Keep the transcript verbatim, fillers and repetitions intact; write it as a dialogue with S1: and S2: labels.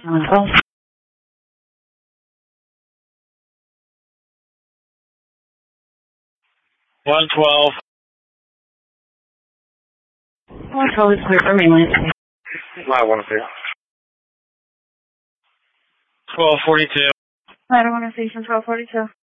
S1: Uh,
S2: one twelve.
S1: one twelve is clear for mainland.
S2: I want to see. twelve forty-two.
S1: I don't want to station twelve forty-two.